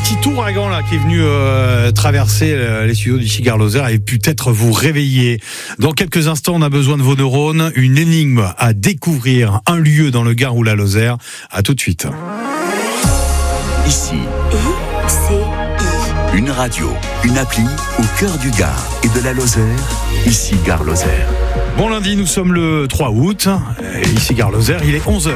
petit ouragan là qui est venu traverser les studios d'ici Gare Lozère et peut-être vous réveiller. Dans quelques instants, on a besoin de vos neurones. Une énigme à découvrir, un lieu dans le Gard ou la Lozère. À tout de suite. Ici, une radio, une appli au cœur du Gard et de la Lozère. Ici Gare Lozère. Bon lundi, nous sommes le 3 août. Et ici Gare Lozère, il est 11h.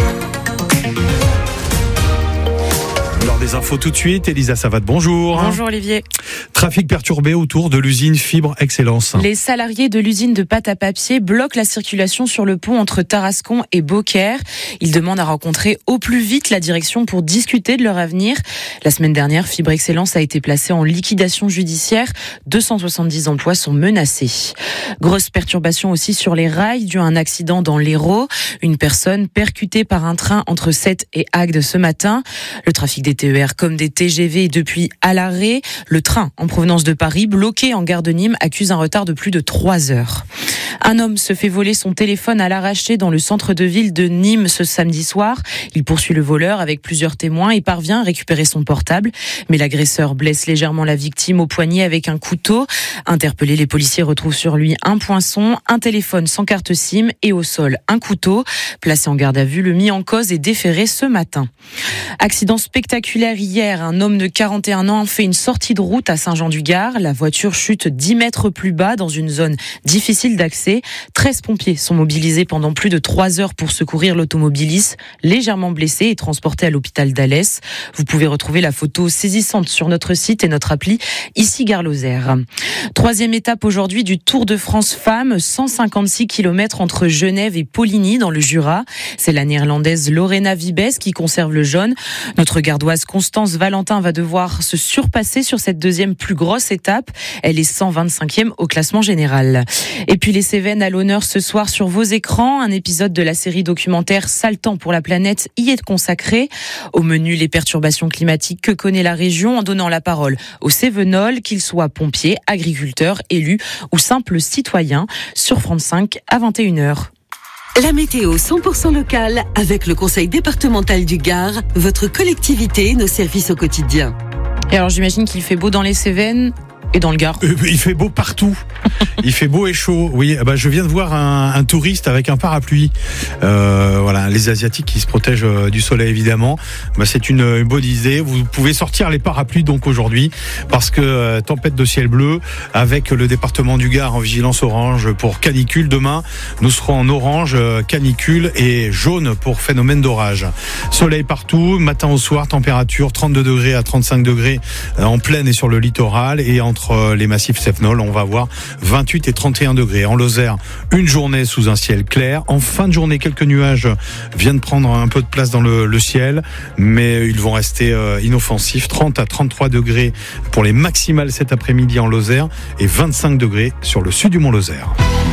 Des infos tout de suite. Elisa Savat, bonjour. Bonjour Olivier. Trafic perturbé autour de l'usine Fibre Excellence. Les salariés de l'usine de pâte à papier bloquent la circulation sur le pont entre Tarascon et Beaucaire. Ils demandent à rencontrer au plus vite la direction pour discuter de leur avenir. La semaine dernière, Fibre Excellence a été placée en liquidation judiciaire. 270 emplois sont menacés. Grosse perturbation aussi sur les rails dû à un accident dans l'Hérault. Une personne percutée par un train entre Sète et Agde ce matin. Le trafic des TER comme des TGV est depuis à l'arrêt. Le train en provenance de Paris, bloqué en gare de Nîmes, accuse un retard de plus de 3 heures. Un homme se fait voler son téléphone à l'arraché dans le centre de ville de Nîmes ce samedi soir. Il poursuit le voleur avec plusieurs témoins et parvient à récupérer son portable. Mais l'agresseur blesse légèrement la victime au poignet avec un couteau. Interpellé, les policiers retrouvent sur lui un poinçon, un téléphone sans carte SIM et au sol un couteau. Placé en garde à vue, le mis en cause est déféré ce matin. Accident spectaculaire hier. Un homme de 41 ans fait une sortie de route à Saint-Jean-du-Gard. La voiture chute 10 mètres plus bas dans une zone difficile d'accès. 13 pompiers sont mobilisés pendant plus de 3 heures pour secourir l'automobiliste, légèrement blessé et transporté à l'hôpital d'Alès. Vous pouvez retrouver la photo saisissante sur notre site et notre appli ici Gare Lozère. 3e étape aujourd'hui du Tour de France Femmes, 156 km entre Genève et Poligny dans le Jura. C'est la néerlandaise Lorena Wiebes qui conserve le jaune. Notre gardoise Constance Valentin va devoir se surpasser sur cette deuxième plus grosse étape. Elle est 125e au classement général. Et puis les Cévennes à l'honneur ce soir sur vos écrans. Un épisode de la série documentaire Sale temps pour la planète y est consacré. Au menu, les perturbations climatiques que connaît la région en donnant la parole aux Cévenols, qu'ils soient pompiers, agriculteurs, élus ou simples citoyens. Sur France 5 à 21h. La météo 100% locale avec le Conseil départemental du Gard, votre collectivité et nos services au quotidien. Et alors j'imagine qu'il fait beau dans les Cévennes et dans le Gard. Il fait beau partout. Il fait beau et chaud. Oui, je viens de voir un touriste avec un parapluie. Voilà, les Asiatiques qui se protègent du soleil évidemment. C'est une bonne idée. Vous pouvez sortir les parapluies donc aujourd'hui parce que tempête de ciel bleu avec le département du Gard en vigilance orange pour canicule. Demain, nous serons en orange, canicule et jaune pour phénomène d'orage. Soleil partout, matin au soir, température 32 degrés à 35 degrés en plaine et sur le littoral et entre les massifs Cévenols, on va avoir 28 et 31 degrés. En Lozère, une journée sous un ciel clair. En fin de journée, quelques nuages viennent prendre un peu de place dans le ciel, mais ils vont rester inoffensifs. 30 à 33 degrés pour les maximales cet après-midi en Lozère et 25 degrés sur le sud du Mont-Lozère.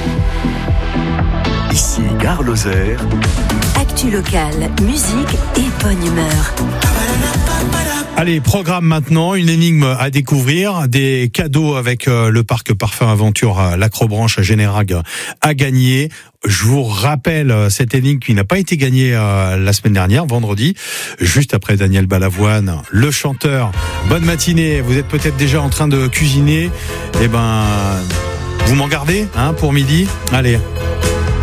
Ici Gare Lozère. Actu locale, musique et bonne humeur. Allez, programme maintenant, une énigme à découvrir, des cadeaux avec le parc Parfum Aventure l'Acrobranche à Générag à gagner. Je vous rappelle cette énigme qui n'a pas été gagnée la semaine dernière, vendredi, juste après Daniel Balavoine, le chanteur. Bonne matinée, vous êtes peut-être déjà en train de cuisiner. Vous m'en gardez pour midi. Allez.